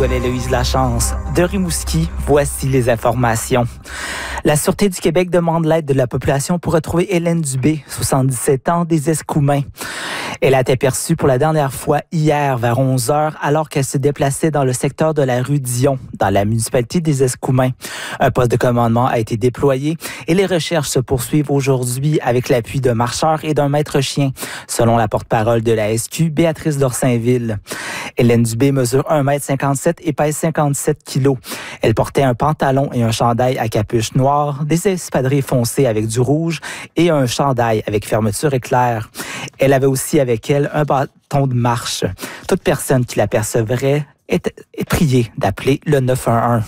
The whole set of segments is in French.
Paul-Éloïse Lachance. De Rimouski, voici les informations. La Sûreté du Québec demande l'aide de la population pour retrouver Hélène Dubé, 77 ans, des Escoumins. Elle a été aperçue pour la dernière fois hier vers 11 heures alors qu'elle se déplaçait dans le secteur de la rue Dion, dans la municipalité des Escoumins. Un poste de commandement a été déployé et les recherches se poursuivent aujourd'hui avec l'appui de marcheurs et d'un maître-chien, selon la porte-parole de la SQ, Béatrice d'Orsainville. Hélène Dubé mesure 1,57 m et pèse 57 kg. Elle portait un pantalon et un chandail à capuche noire, des espadrilles foncées avec du rouge et un chandail avec fermeture éclair. Elle avait aussi avec elle un bâton de marche. Toute personne qui l'apercevrait est priée d'appeler le 911.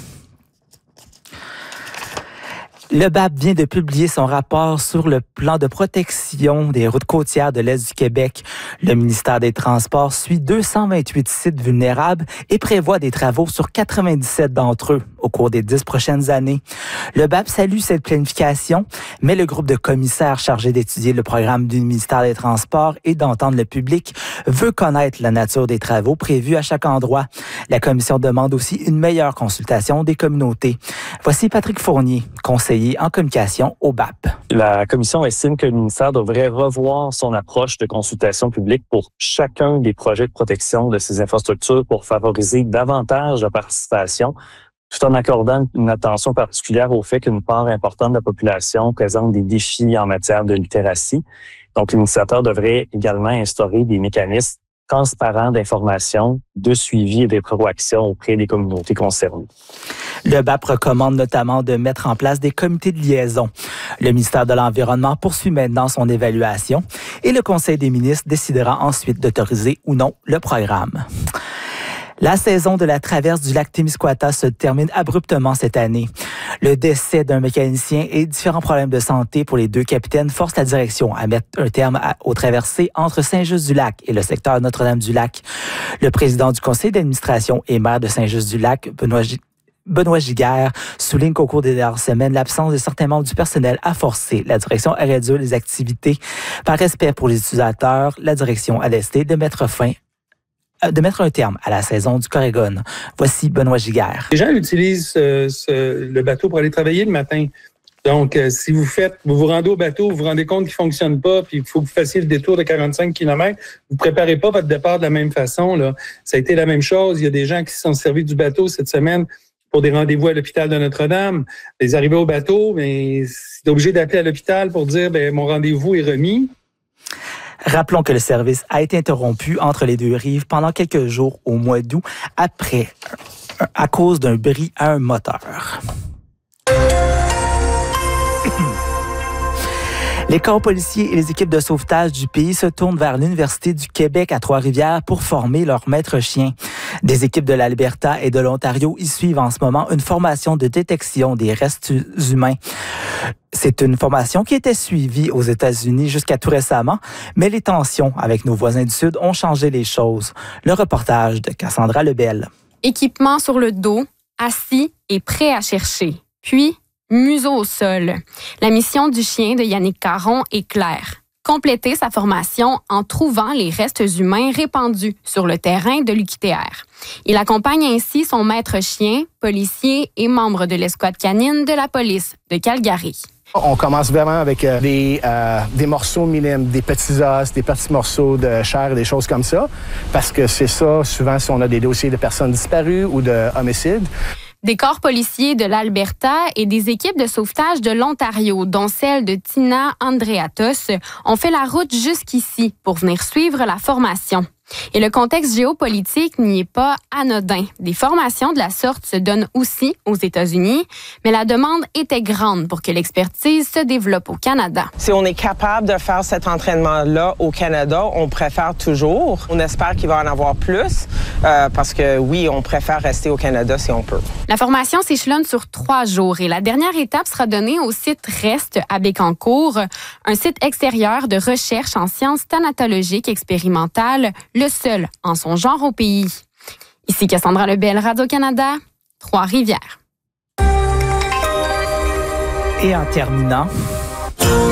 Le BAP vient de publier son rapport sur le plan de protection des routes côtières de l'Est du Québec. Le ministère des Transports suit 228 sites vulnérables et prévoit des travaux sur 97 d'entre eux au cours des 10 prochaines années. Le BAP salue cette planification, mais le groupe de commissaires chargé d'étudier le programme du ministère des Transports et d'entendre le public veut connaître la nature des travaux prévus à chaque endroit. La commission demande aussi une meilleure consultation des communautés. Voici Patrick Fournier, conseiller en communication au BAP. La commission estime que le ministère devrait revoir son approche de consultation publique pour chacun des projets de protection de ces infrastructures pour favoriser davantage la participation, tout en accordant une attention particulière au fait qu'une part importante de la population présente des défis en matière de littératie. Donc, l'administrateur devrait également instaurer des mécanismes transparents d'information, de suivi et de proaction auprès des communautés concernées. Le BAP recommande notamment de mettre en place des comités de liaison. Le ministère de l'Environnement poursuit maintenant son évaluation et le Conseil des ministres décidera ensuite d'autoriser ou non le programme. La saison de la traverse du lac Témiscouata se termine abruptement cette année. Le décès d'un mécanicien et différents problèmes de santé pour les deux capitaines forcent la direction à mettre un terme aux traversées entre Saint-Just-du-Lac et le secteur Notre-Dame-du-Lac. Le président du conseil d'administration et maire de Saint-Just-du-Lac, Benoît Giguère, souligne qu'au cours des dernières semaines, l'absence de certains membres du personnel a forcé la direction à réduire les activités. Par respect pour les utilisateurs, la direction a décidé de mettre un terme à la saison du Corrigon. Voici Benoît Giguère. Les gens utilisent le bateau pour aller travailler le matin. Donc, si vous vous rendez au bateau, vous vous rendez compte qu'il ne fonctionne pas, puis il faut que vous fassiez le détour de 45 km, vous ne préparez pas votre départ de la même façon. Là. Ça a été la même chose. Il y a des gens qui se sont servis du bateau cette semaine pour des rendez-vous à l'hôpital de Notre-Dame. Ils arrivaient au bateau, mais c'est obligé d'appeler à l'hôpital pour dire « mon rendez-vous est remis ». Rappelons que le service a été interrompu entre les deux rives pendant quelques jours au mois d'août à cause d'un bris à un moteur. Les corps policiers et les équipes de sauvetage du pays se tournent vers l'Université du Québec à Trois-Rivières pour former leurs maîtres-chiens. Des équipes de l'Alberta et de l'Ontario y suivent en ce moment une formation de détection des restes humains. C'est une formation qui était suivie aux États-Unis jusqu'à tout récemment, mais les tensions avec nos voisins du Sud ont changé les choses. Le reportage de Cassandra Lebel. Équipement sur le dos, assis et prêt à chercher. Puis, museau au sol. La mission du chien de Yannick Caron est claire. Compléter sa formation en trouvant les restes humains répandus sur le terrain de l'UQTR. Il accompagne ainsi son maître chien, policier et membre de l'escouade canine de la police de Calgary. On commence vraiment avec des morceaux minimes, des petits os, des petits morceaux de chair et des choses comme ça, parce que c'est ça, souvent, si on a des dossiers de personnes disparues ou de homicides. Des corps policiers de l'Alberta et des équipes de sauvetage de l'Ontario, dont celle de Tina Andreatos, ont fait la route jusqu'ici pour venir suivre la formation. Et le contexte géopolitique n'y est pas anodin. Des formations de la sorte se donnent aussi aux États-Unis, mais la demande était grande pour que l'expertise se développe au Canada. Si on est capable de faire cet entraînement-là au Canada, on préfère toujours. On espère qu'il va en avoir plus, parce que oui, on préfère rester au Canada si on peut. La formation s'échelonne sur 3 jours et la dernière étape sera donnée au site REST à Bécancour, un site extérieur de recherche en sciences thanatologiques expérimentales, le seul en son genre au pays. Ici Cassandra Lebel, Radio-Canada, Trois-Rivières. Et en terminant,